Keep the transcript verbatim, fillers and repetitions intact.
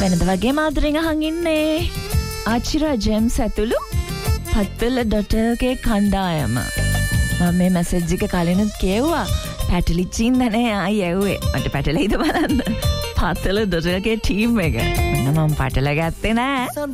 වෙනද වගේ මාදරෙන් අහන් ඉන්නේ ආචිරා ජෙම්ස් ඇතුළු පත්තල ඩොටල්ගේ කණ්ඩායම. මම මේ මැසේජ් එක කලිනුත් කියවුවා. පැටලිච්චින්ද නේ ආයි ඇව්වේ. මට පැටලෙයිද බලන්න. පත්තල ඩොටල්ගේ ටීම් එක. මම පටල ගත්තේ නෑ.